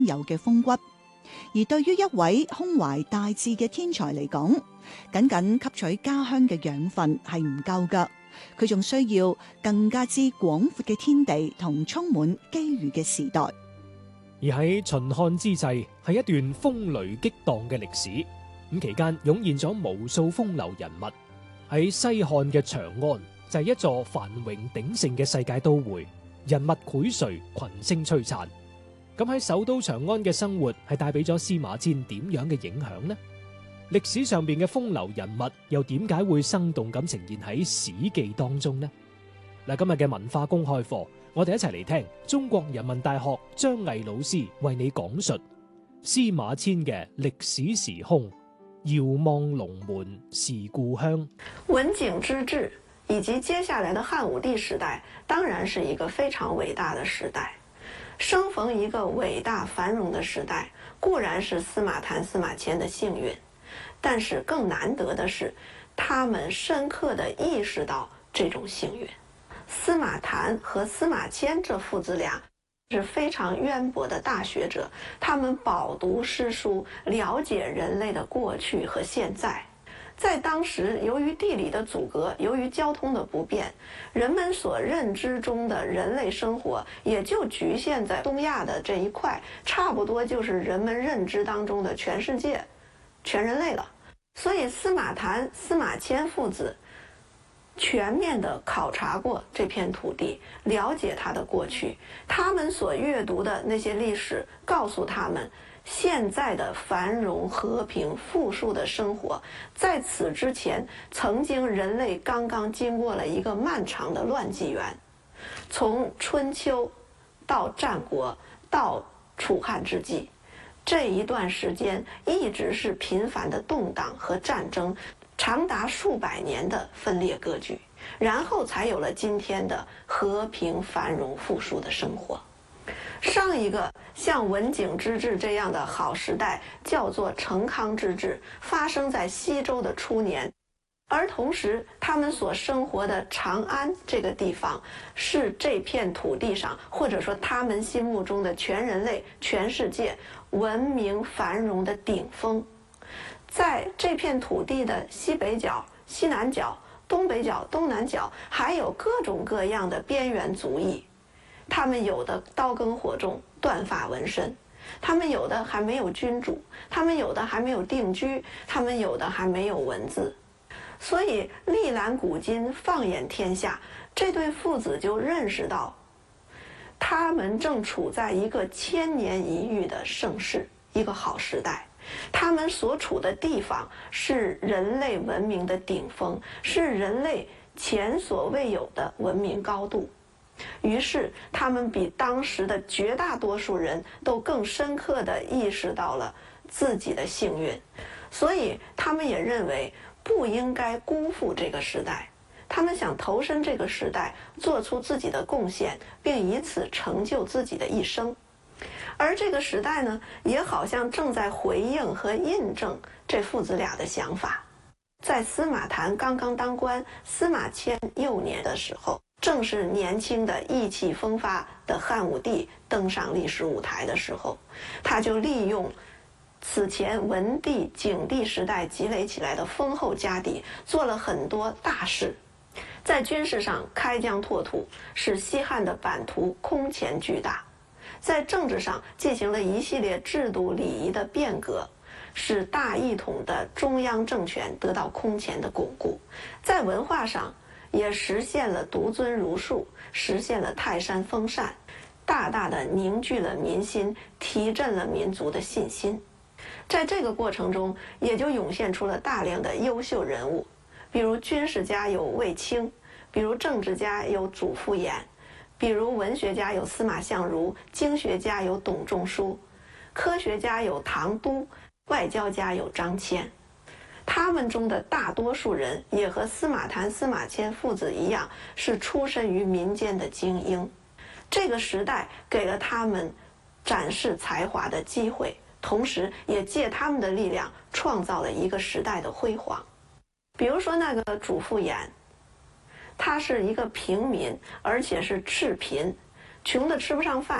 有嘅風骨。而對於一位胸懷大志嘅天才嚟講，僅僅吸取家鄉嘅養分係唔夠㗎，佢仲需要更加之廣闊嘅天地同充滿機遇嘅時代。 而喺秦漢之際，係一段風雷激盪嘅歷史。咁期間湧現咗無數風流人物。喺西漢嘅長安就係一座繁榮鼎盛嘅世界都會，人物薈萃，群星璀璨。咁喺首都長安嘅生活係帶俾咗司馬遷點樣嘅影響呢？歷史上邊嘅風流人物又點解會生動咁呈現喺《史記》當中呢？嗱，今日嘅文化公開課，我哋一齊嚟聽中國人民大學張毅老師為你講述司馬遷嘅歷史時空，遙望龍門是故鄉。 文景之治以及接下來的漢武帝時代，當然是一個非常偉大的時代。生逢一個偉大繁榮的時代，固然是司馬談、司馬遷的幸運，但是更難得的是，他們深刻地意識到這種幸運。司馬談和司馬遷這父子倆是非常淵博的大學者，他們飽讀詩書，了解人類的過去和現在。在當時，由於地理的阻隔，由於交通的不便，人們所認知中的人類生活也就局限在東亞的這一塊，差不多就是人們認知當中的全世界、全人類了。所以司馬談、司馬遷父子全面地考察過這片土地，了解它的過去，他們所閱讀的那些歷史告訴他們，現在的繁榮、和平、富庶的生活，在此之前，曾經人類剛剛經過了一個漫長的亂紀元，從春秋到戰國到楚漢之際，這一段時間一直是頻繁的動盪和戰爭，長達數百年的分裂割據，然後才有了今天的和平、繁榮、富庶的生活。上一個像文景之治這樣的好時代叫做成康之治，發生在西周的初年，而同時他們所生活的長安這個地方是這片土地上，或者說他們心目中的全人類、全世界文明繁榮的頂峰。在這片土地的西北角、西南角、東北角、東南角，還有各種各樣的邊緣族裔。他們有的刀耕火種、斷髮紋身，他們有的還沒有君主，他們有的還沒有定居，他們有的還沒有文字。所以歷覽古今，放眼天下，這對父子就認識到，他們正處在一個千年一遇的盛世，一個好時代。他們所處的地方是人類文明的頂峰，是人類前所未有的文明高度。於是他們比當時的絕大多數人都更深刻地意識到了自己的幸運，所以他們也認為不應該辜負這個時代，他們想投身這個時代，做出自己的貢獻，並以此成就自己的一生。而這個時代呢，也好像正在回應和印證這父子倆的想法。在司馬談剛剛當官，司馬遷幼年的時候，正是年輕的意氣風發的漢武帝登上歷史舞台的時候，他就利用此前文帝、景帝時代積累起來的豐厚家底，做了很多大事。在軍事上開疆拓土，使西漢的版圖空前巨大；在政治上進行了一系列制度禮儀的變革，使大一統的中央政權得到空前的鞏固；在文化上也實現了獨尊儒術，實現了泰山封禪，大大的凝聚了民心，提振了民族的信心。在這個過程中，也就湧現出了大量的優秀人物，比如軍事家有衛青，比如政治家有祖父偃，比如文學家有司馬相如，經學家有董仲舒，科學家有唐都，外交家有張騫。他們中的大多數人也和司馬談、司馬遷父子一樣，是出身於民間的精英。這個時代給了他們展示才華的機會，同時也借他們的力量創造了一個時代的輝煌。比如說那個祖父偃，他是一個平民，而且是赤貧，窮得吃不上飯，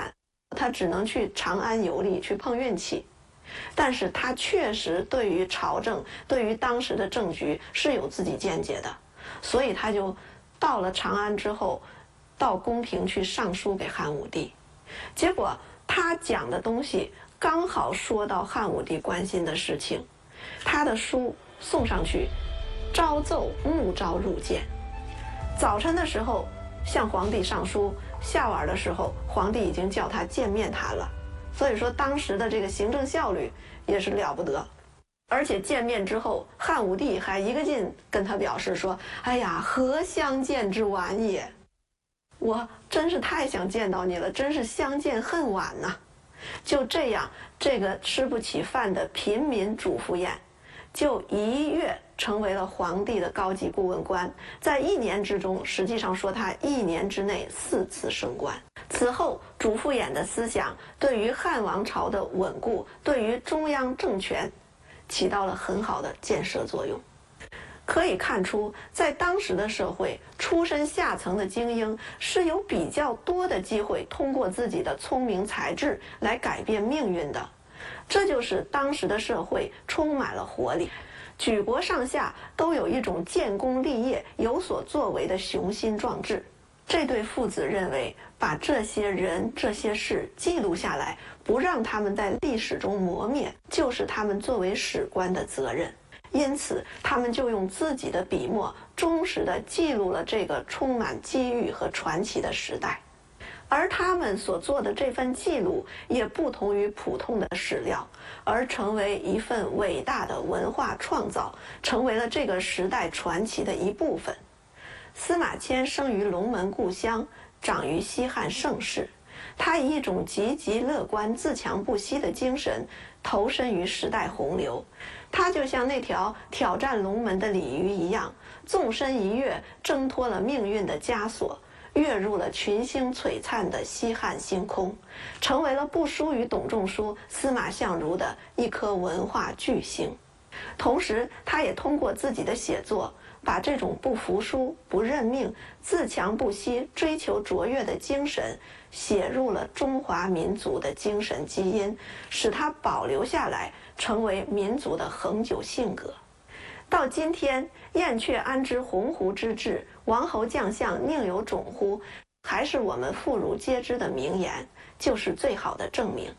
他只能去长安游历，去碰运气。但是他确实对于朝政，对于当时的政局是有自己见解的，所以他就到了长安之后，到宫廷去上书给汉武帝。结果他讲的东西刚好说到汉武帝关心的事情，他的书送上去，朝奏暮召入见。早晨的时候向皇帝上书，下晚的时候皇帝已经叫他见面谈了。所以说当时的这个行政效率也是了不得。而且见面之后，汉武帝还一个劲跟他表示说，哎呀，何相见之晚也，我真是太想见到你了，真是相见恨晚呐。就这样，这个吃不起饭的平民主父偃就一跃成为了皇帝的高级顾问官，在1年之中，实际上说他1年之内4次升官。此后，主父偃的思想对于汉王朝的稳固，对于中央政权起到了很好的建设作用。可以看出，在当时的社会，出身下层的精英是有比较多的机会通过自己的聪明才智来改变命运的。这就是当时的社会充满了活力，举国上下都有一种建功立业、有所作为的雄心壮志。这对父子认为，把这些人、这些事记录下来，不让他们在历史中磨灭，就是他们作为史官的责任。因此，他们就用自己的笔墨，忠实地记录了这个充满机遇和传奇的时代。而他们所做的这份记录也不同于普通的史料，而成为一份伟大的文化创造，成为了这个时代传奇的一部分。司马迁生于龙门故乡，长于西汉盛世，他以一种积极乐观、自强不息的精神投身于时代洪流。他就像那条挑战龙门的鲤鱼一样，纵身一跃，挣脱了命运的枷锁，跃入了群星璀璨的西汉星空，成为了不输于董仲舒、司马相如的一颗文化巨星。同时，他也通过自己的写作，把这种不服输、不认命、自强不息、追求卓越的精神写入了中华民族的精神基因，使它保留下来，成为民族的恒久性格。到今天，燕雀安知鸿鹄之志，王侯将相宁有种乎，还是我们妇孺皆知的名言，就是最好的证明。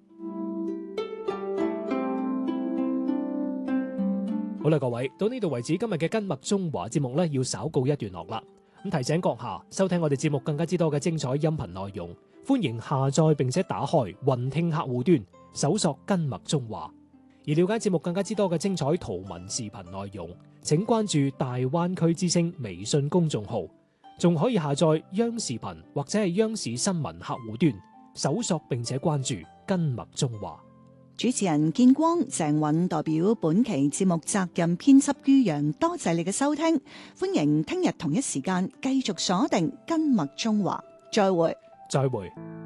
好啦，各位，到呢度為止，今日嘅根脈中華節目呢要稍告一段落啦。咁提醒閣下收聽我哋節目更加之多嘅精彩音頻內容，歡迎下載並且打開雲聽客戶端，搜索根脈中華。而了解節目更加之多嘅精彩圖文視頻內容，請關注大灣區之聲微信公眾號，仲可以下載央視頻或者係央視新聞客戶端，搜索並且關注根脈中華。 主持人建光、鄭韻代表本期節目責任編輯于洋，多謝你嘅收聽，歡迎聽日同一時間繼續鎖定根脈中華，再會。 再會。